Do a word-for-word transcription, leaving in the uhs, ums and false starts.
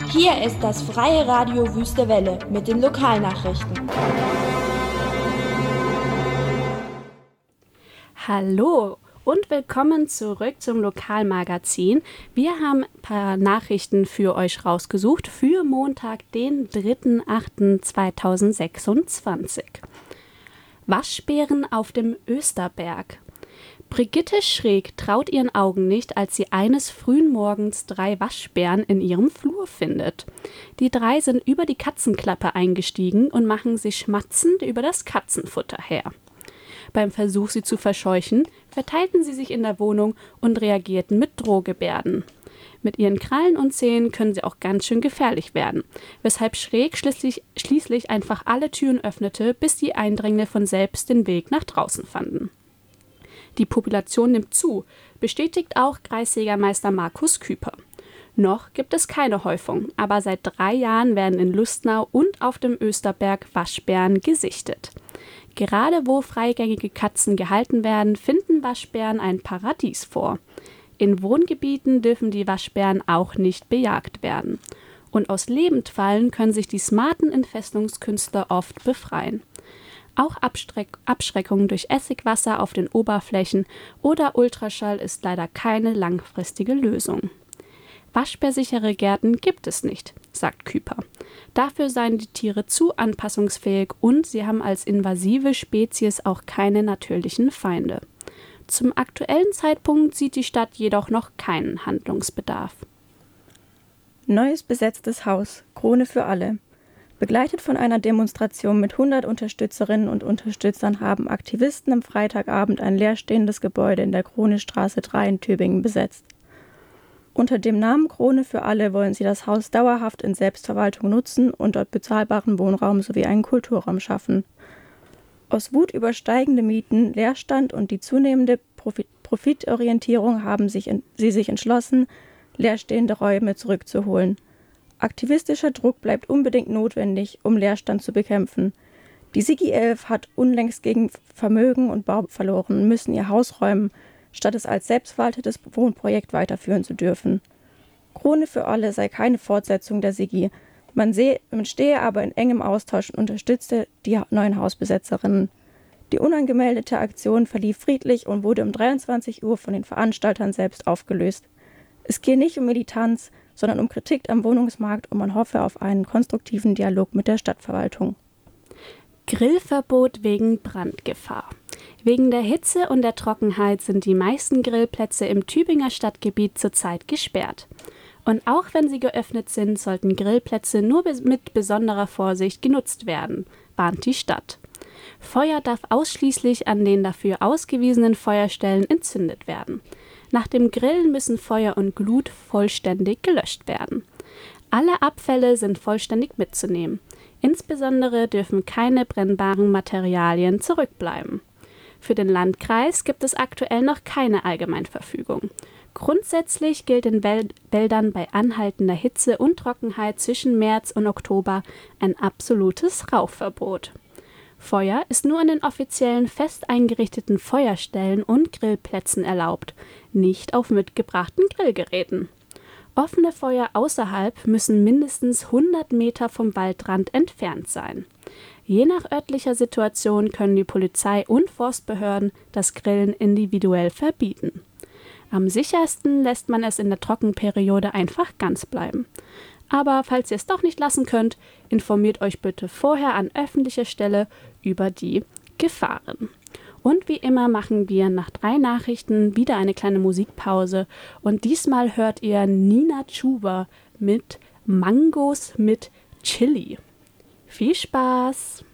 Hier ist das Freie Radio Wüste Welle mit den Lokalnachrichten. Hallo und willkommen zurück zum Lokalmagazin. Wir haben ein paar Nachrichten für euch rausgesucht für Montag, den dritten achten zweitausendsechsundzwanzig. Waschbären auf dem Österberg. Brigitte Schräg traut ihren Augen nicht, als sie eines frühen Morgens drei Waschbären in ihrem Flur findet. Die drei sind über die Katzenklappe eingestiegen und machen sich schmatzend über das Katzenfutter her. Beim Versuch, sie zu verscheuchen, verteilten sie sich in der Wohnung und reagierten mit Drohgebärden. Mit ihren Krallen und Zähnen können sie auch ganz schön gefährlich werden, weshalb Schräg schließlich, schließlich einfach alle Türen öffnete, bis die Eindringlinge von selbst den Weg nach draußen fanden. Die Population nimmt zu, bestätigt auch Kreisjägermeister Markus Küper. Noch gibt es keine Häufung, aber seit drei Jahren werden in Lustnau und auf dem Österberg Waschbären gesichtet. Gerade wo freigängige Katzen gehalten werden, finden Waschbären ein Paradies vor. In Wohngebieten dürfen die Waschbären auch nicht bejagt werden. Und aus Lebendfallen können sich die smarten Entfesselungskünstler oft befreien. Auch Abstreck- Abschreckung durch Essigwasser auf den Oberflächen oder Ultraschall ist leider keine langfristige Lösung. Waschbärsichere Gärten gibt es nicht, sagt Küper. Dafür seien die Tiere zu anpassungsfähig und sie haben als invasive Spezies auch keine natürlichen Feinde. Zum aktuellen Zeitpunkt sieht die Stadt jedoch noch keinen Handlungsbedarf. Neues besetztes Haus, Krone für alle. Begleitet von einer Demonstration mit hundert Unterstützerinnen und Unterstützern haben Aktivisten am Freitagabend ein leerstehendes Gebäude in der Kronestraße drei in Tübingen besetzt. Unter dem Namen Krone für alle wollen sie das Haus dauerhaft in Selbstverwaltung nutzen und dort bezahlbaren Wohnraum sowie einen Kulturraum schaffen. Aus Wut über steigende Mieten, Leerstand und die zunehmende Profit- Profitorientierung haben sich in, sie sich entschlossen, leerstehende Räume zurückzuholen. Aktivistischer Druck bleibt unbedingt notwendig, um Leerstand zu bekämpfen. Die Sigi elf hat unlängst gegen Vermögen und Bau verloren, müssen ihr Haus räumen, statt es als selbstverwaltetes Wohnprojekt weiterführen zu dürfen. Krone für alle sei keine Fortsetzung der Sigi. Man, sehe, man stehe aber in engem Austausch und unterstützte die neuen Hausbesetzerinnen. Die unangemeldete Aktion verlief friedlich und wurde um dreiundzwanzig Uhr von den Veranstaltern selbst aufgelöst. Es gehe nicht um Militanz, sondern um Kritik am Wohnungsmarkt und man hoffe auf einen konstruktiven Dialog mit der Stadtverwaltung. Grillverbot wegen Brandgefahr. Wegen der Hitze und der Trockenheit sind die meisten Grillplätze im Tübinger Stadtgebiet zurzeit gesperrt. Und auch wenn sie geöffnet sind, sollten Grillplätze nur mit besonderer Vorsicht genutzt werden, warnt die Stadt. Feuer darf ausschließlich an den dafür ausgewiesenen Feuerstellen entzündet werden. Nach dem Grillen müssen Feuer und Glut vollständig gelöscht werden. Alle Abfälle sind vollständig mitzunehmen. Insbesondere dürfen keine brennbaren Materialien zurückbleiben. Für den Landkreis gibt es aktuell noch keine Allgemeinverfügung. Grundsätzlich gilt in Wäld- Wäldern bei anhaltender Hitze und Trockenheit zwischen März und Oktober ein absolutes Rauchverbot. Feuer ist nur an den offiziellen fest eingerichteten Feuerstellen und Grillplätzen erlaubt, nicht auf mitgebrachten Grillgeräten. Offene Feuer außerhalb müssen mindestens hundert Meter vom Waldrand entfernt sein. Je nach örtlicher Situation können die Polizei und Forstbehörden das Grillen individuell verbieten. Am sichersten lässt man es in der Trockenperiode einfach ganz bleiben. Aber falls ihr es doch nicht lassen könnt, informiert euch bitte vorher an öffentlicher Stelle über die Gefahren. Und wie immer machen wir nach drei Nachrichten wieder eine kleine Musikpause. Und diesmal hört ihr Nina Chuba mit Mangos mit Chili. Viel Spaß!